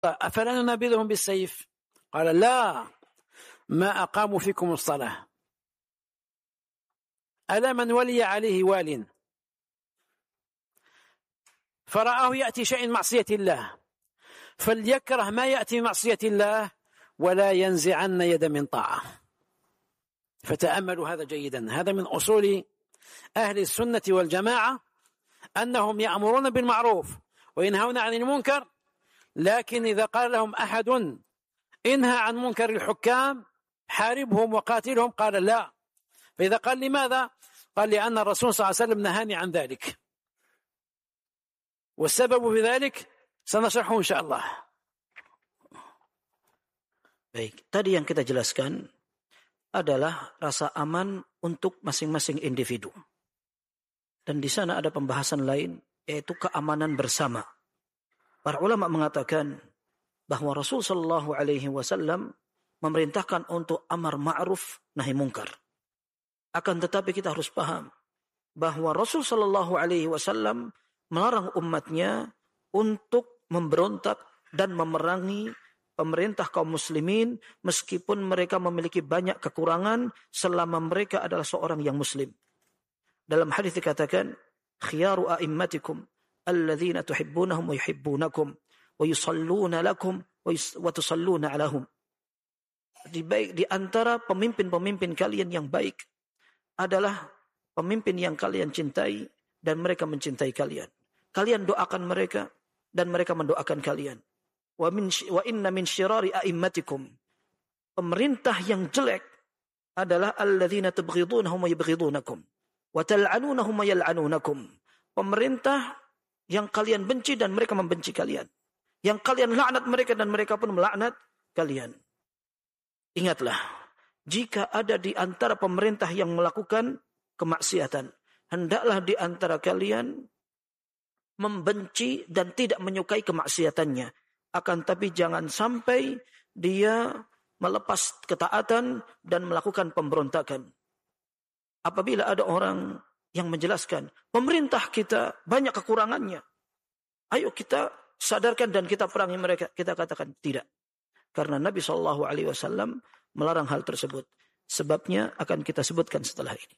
أفلا ننابذهم بالسيف؟ قال لا، ما أقاموا فيكم الصلاة. ألا من ولي عليه وال فرآه يأتي شيء معصية الله فليكره ما يأتي معصية الله ولا ينزعن يد من طاعة. فتأملوا هذا جيدا، هذا من أصول أهل السنة والجماعة، أنهم يأمرون بالمعروف وينهون عن المنكر، لكن إذا قال لهم أحد انهى عن منكر الحكام حاربهم وقاتلهم، قال لا. فإذا قال لماذا؟ قال لأن الرسول صلى الله عليه وسلم نهاني عن ذلك، والسبب في ذلك سنشرحه إن شاء الله. Baik, tadi yang kita jelaskan adalah rasa aman untuk masing-masing individu. Dan di sana ada pembahasan lain, yaitu keamanan bersama. Para ulama mengatakan bahwa Rasul sallallahu alaihi wasallam memerintahkan untuk amar ma'ruf nahi munkar. Akan tetapi kita harus paham bahwa Rasul sallallahu alaihi wasallam melarang umatnya untuk memberontak dan memerangi pemerintah kaum muslimin meskipun mereka memiliki banyak kekurangan selama mereka adalah seorang yang muslim. Dalam hadis dikatakan, khiyaru a'immatikum alladzina tuhibbunahum wa yuhibbunakum wa yusalluna lakum wa tusalluna alahum. Di antara pemimpin-pemimpin kalian yang baik adalah pemimpin yang kalian cintai dan mereka mencintai kalian. Kalian doakan mereka dan mereka mendoakan kalian. Wa inna min syirari a'immatikum. Pemerintah yang jelek adalah alladzina tubghidunahum wa yubghidunakum wa tal'anunahum wa yal'anunakum. Pemerintah yang kalian benci dan mereka membenci kalian. Yang kalian laknat mereka dan mereka pun melaknat kalian. Ingatlah, jika ada di antara pemerintah yang melakukan kemaksiatan, hendaklah di antara kalian membenci dan tidak menyukai kemaksiatannya. Akan tapi jangan sampai dia melepas ketaatan dan melakukan pemberontakan. Apabila ada orang yang menjelaskan, pemerintah kita banyak kekurangannya, ayo kita sadarkan dan kita perangi mereka. Kita katakan tidak. Karena Nabi SAW melarang hal tersebut. Sebabnya akan kita sebutkan setelah ini.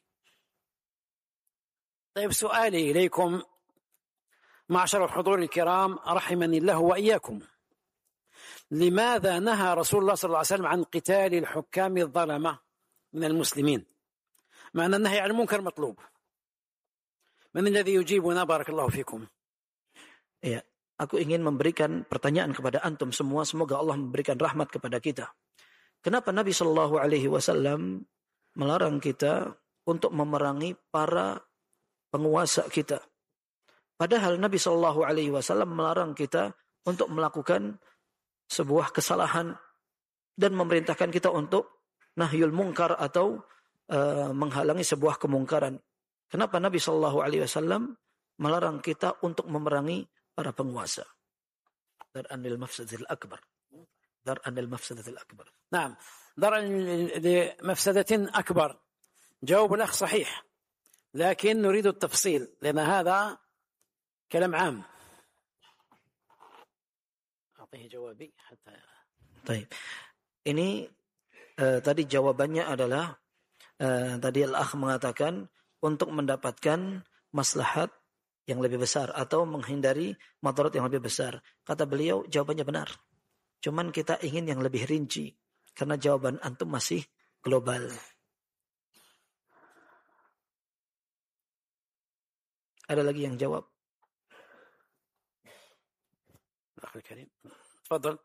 طيب سؤالي إليكم معشر الحضور الكرام رحمني الله وإياكم، لماذا نهى رسول الله صلى الله عليه وسلم عن قتال الحكام الظلمة من المسلمين مع أن النهي عن المنكر مطلوب؟ من الذي يجيبنا بارك الله فيكم؟ Ya, aku ingin memberikan pertanyaan kepada antum semua, semoga Allah memberikan rahmat kepada kita. Kenapa Nabi Shallallahu Alaihi Wasallam melarang kita untuk memerangi para penguasa kita? Padahal Nabi Shallallahu Alaihi Wasallam melarang kita untuk melakukan sebuah kesalahan dan memerintahkan kita untuk nahyul munkar atau menghalangi sebuah kemungkaran. Kenapa Nabi Shallallahu Alaihi Wasallam melarang kita untuk memerangi para penguasa? Dar'anil mafsadatil akbar. Dar'anil mafsadatil akbar. نعم، درءا لمفسدة أكبر. جواب الأخ صحيح، لكن نريد التفصيل لأن هذا كلام عام. أعطيه جوابي حتى. طيب. Ini tadi jawabannya adalah tadi al-akh mengatakan untuk mendapatkan maslahat yang lebih besar atau menghindari madarat yang lebih besar. Kata beliau jawabannya benar. Cuman kita ingin yang lebih rinci karena jawaban antum masih global. Ada lagi yang jawab? أخي الكريم تفضل.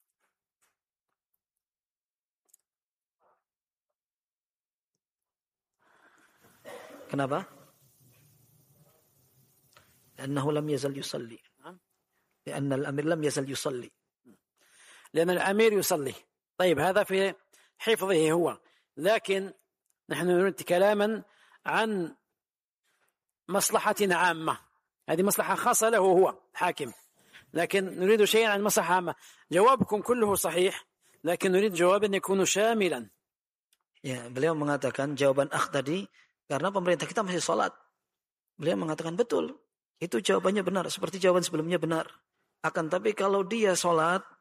Kenapa? لأنه لم يزل يصلي. لأن الأمير لم يزل يصلي. لأن الأمير يصلي. طيب هذا في حفظه هو، لكن نحن نريد كلاما عن مصلحة عامة. هذه مصلحة خاصة له هو حاكم، لكن نريد شيئا عن مصلحة عامة. جوابكم كله صحيح، لكن نريد جوابا يكون شاملا. Ya, beliau mengatakan jawaban akh tadi karena pemerintah kita masih sholat. Beliau mengatakan betul, itu jawabannya benar, seperti jawaban sebelumnya benar. Akan tapi kalau dia sholat